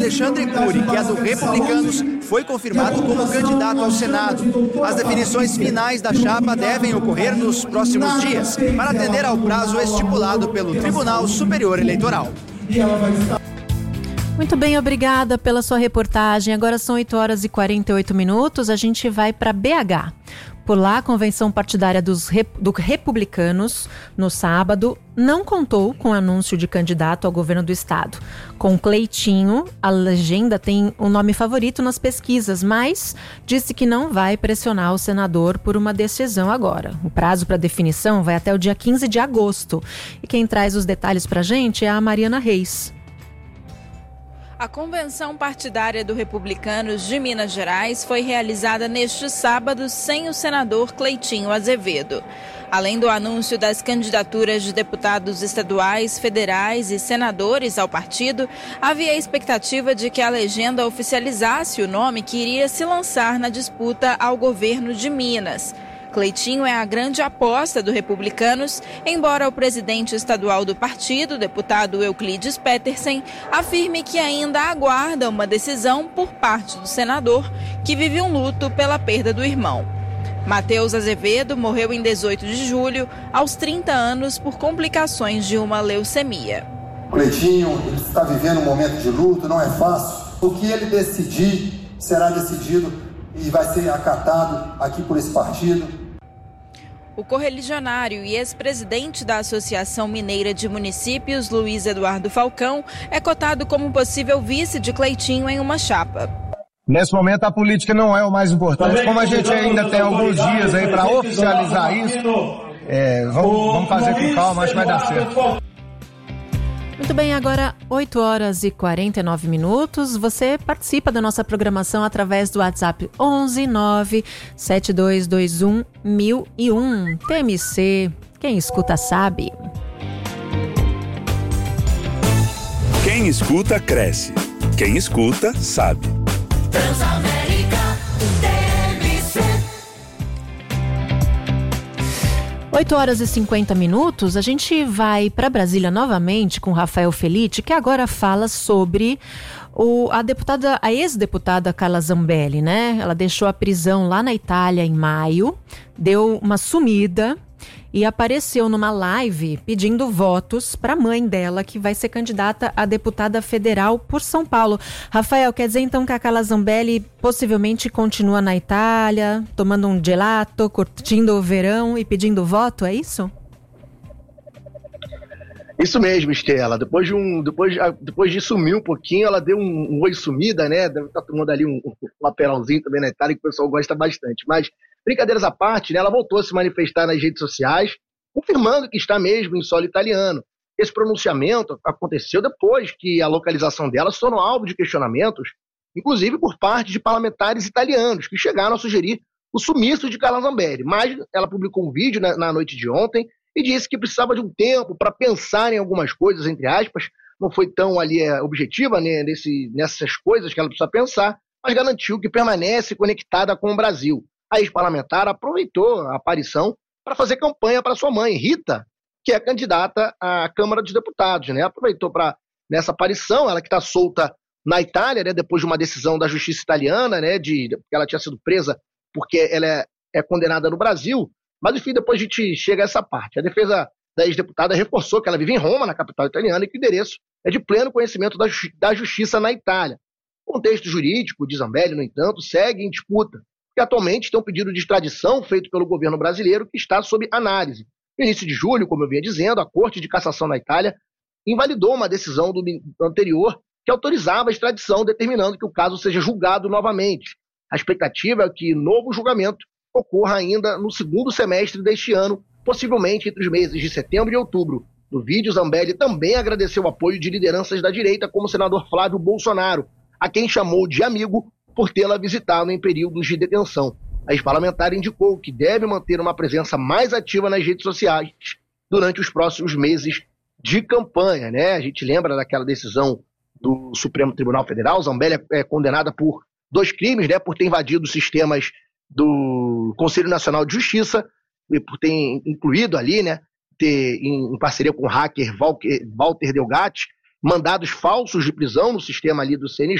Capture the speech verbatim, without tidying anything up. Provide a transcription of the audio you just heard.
Alexandre Cury, que é do Republicanos, foi confirmado como candidato ao Senado. As definições finais da chapa devem ocorrer nos próximos dias, para atender ao prazo estipulado pelo Tribunal Superior Eleitoral. Muito bem, obrigada pela sua reportagem. Agora são oito horas e quarenta e oito minutos, a gente vai para B H. Por lá, a convenção partidária dos rep- do Republicanos, no sábado, não contou com o anúncio de candidato ao governo do estado. Com Cleitinho, a legenda tem um nome favorito nas pesquisas, mas disse que não vai pressionar o senador por uma decisão agora. O prazo para definição vai até o dia quinze de agosto. E quem traz os detalhes para a gente é a Mariana Reis. A convenção partidária do Republicanos de Minas Gerais foi realizada neste sábado sem o senador Cleitinho Azevedo. Além do anúncio das candidaturas de deputados estaduais, federais e senadores ao partido, havia a expectativa de que a legenda oficializasse o nome que iria se lançar na disputa ao governo de Minas. Cleitinho é a grande aposta do Republicanos, embora o presidente estadual do partido, deputado Euclides Petersen, afirme que ainda aguarda uma decisão por parte do senador, que vive um luto pela perda do irmão. Matheus Azevedo morreu em dezoito de julho, aos trinta anos, por complicações de uma leucemia. Cleitinho está vivendo um momento de luto, não é fácil. O que ele decidir será decidido e vai ser acatado aqui por esse partido. O correligionário e ex-presidente da Associação Mineira de Municípios, Luiz Eduardo Falcão, é cotado como possível vice de Cleitinho em uma chapa. Nesse momento a política não é o mais importante. Como a gente ainda tem alguns dias aí para oficializar isso, é, vamos, vamos fazer com calma, acho que vai dar certo. Muito bem, agora oito horas e quarenta e nove minutos. Você participa da nossa programação através do WhatsApp onze nove sete dois dois um mil e um. T M C, quem escuta sabe. Quem escuta cresce. Quem escuta sabe. oito horas e cinquenta minutos, a gente vai para Brasília novamente com Rafael Felitti, que agora fala sobre o, a deputada, a ex-deputada Carla Zambelli, né? Ela deixou a prisão lá na Itália em maio, deu uma sumida e apareceu numa live pedindo votos para a mãe dela, que vai ser candidata a deputada federal por São Paulo. Rafael, quer dizer então que a Carla Zambelli possivelmente continua na Itália, tomando um gelato, curtindo o verão e pedindo voto, é isso? Isso mesmo, Estela. Depois de, um, depois, depois de sumir um pouquinho, ela deu um, um oi sumida, né? Deve estar tomando ali um, um aperolzinho também na Itália, que o pessoal gosta bastante. Mas, brincadeiras à parte, né? Ela voltou a se manifestar nas redes sociais, confirmando que está mesmo em solo italiano. Esse pronunciamento aconteceu depois que a localização dela se tornou alvo de questionamentos, inclusive por parte de parlamentares italianos, que chegaram a sugerir o sumiço de Carla Zambelli. Mas ela publicou um vídeo na, na noite de ontem e disse que precisava de um tempo para pensar em algumas coisas, entre aspas. Não foi tão ali é, objetiva, né, nesse, nessas coisas que ela precisa pensar, mas garantiu que permanece conectada com o Brasil. A ex-parlamentar aproveitou a aparição para fazer campanha para sua mãe, Rita, que é candidata à Câmara dos Deputados, né? Aproveitou para, nessa aparição, ela que está solta na Itália, né, depois de uma decisão da justiça italiana, né, de que ela tinha sido presa porque ela é, é condenada no Brasil. Mas, enfim, depois a gente chega a essa parte. A defesa da ex-deputada reforçou que ela vive em Roma, na capital italiana, e que o endereço é de pleno conhecimento da, justi- da justiça na Itália. O contexto jurídico de Zambelli, no entanto, segue em disputa, porque atualmente tem um pedido de extradição feito pelo governo brasileiro que está sob análise. No início de julho, como eu vinha dizendo, a Corte de Cassação na Itália invalidou uma decisão do anterior que autorizava a extradição, determinando que o caso seja julgado novamente. A expectativa é que novo julgamento ocorra ainda no segundo semestre deste ano, possivelmente entre os meses de setembro e outubro. No vídeo, Zambelli também agradeceu o apoio de lideranças da direita, como o senador Flávio Bolsonaro, a quem chamou de amigo por tê-la visitado em períodos de detenção. A ex-parlamentar indicou que deve manter uma presença mais ativa nas redes sociais durante os próximos meses de campanha, né? A gente lembra daquela decisão do Supremo Tribunal Federal. Zambelli é condenada por dois crimes, né? Por ter invadido os sistemas do Conselho Nacional de Justiça, e por ter incluído ali, né, ter, em, em parceria com o hacker Walter Delgatti, mandados falsos de prisão no sistema ali do C N J,